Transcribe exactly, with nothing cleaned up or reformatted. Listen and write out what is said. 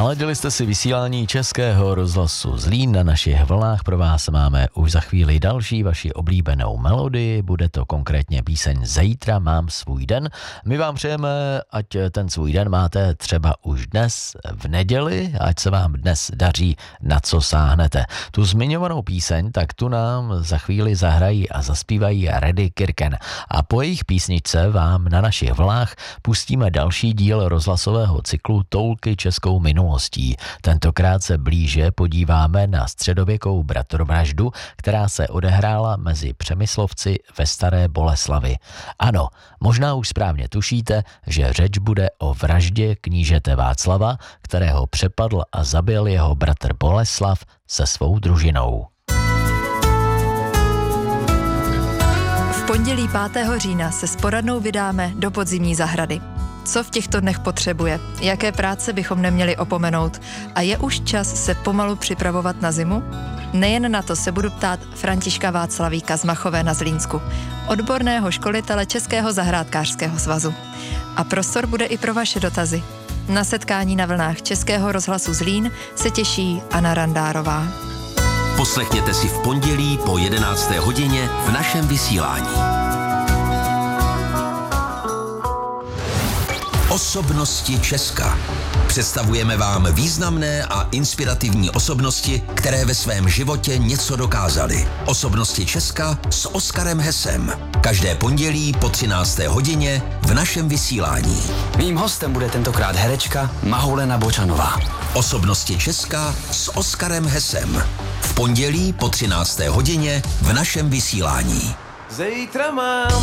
Naladili jste si vysílání Českého rozhlasu Zlín. Na našich vlnách pro vás máme už za chvíli další vaši oblíbenou melodii. Bude to konkrétně píseň Zítra mám svůj den. My vám přejeme, ať ten svůj den máte třeba už dnes v neděli, ať se vám dnes daří, na co sáhnete. Tu zmiňovanou píseň, tak tu nám za chvíli zahrají a zaspívají Reddy Kirken. A po jejich písničce vám na našich vlnách pustíme další díl rozhlasového cyklu Toulky českou minulostí. Tentokrát se blíže podíváme na středověkou bratrovraždu, která se odehrála mezi Přemyslovci ve Staré Boleslavi. Ano, možná už správně tušíte, že řeč bude o vraždě knížete Václava, kterého přepadl a zabil jeho bratr Boleslav se svou družinou. V pondělí pátého října se s poradnou vydáme do podzimní zahrady. Co v těchto dnech potřebuje, jaké práce bychom neměli opomenout a je už čas se pomalu připravovat na zimu? Nejen na to se budu ptát Františka Václavíka z Machové na Zlínsku, odborného školitele Českého zahrádkářského svazu. A prostor bude i pro vaše dotazy. Na setkání na vlnách Českého rozhlasu Zlín se těší Anna Randárová. Poslechněte si v pondělí po jedenácté hodině v našem vysílání. Osobnosti Česka. Představujeme vám významné a inspirativní osobnosti, které ve svém životě něco dokázaly. Osobnosti Česka s Oskarem Hesem. Každé pondělí po třinácté hodině v našem vysílání. Mým hostem bude tentokrát herečka Mahulena Bočanová. Osobnosti Česka s Oskarem Hesem. V pondělí po třinácté hodině v našem vysílání. Zítra mám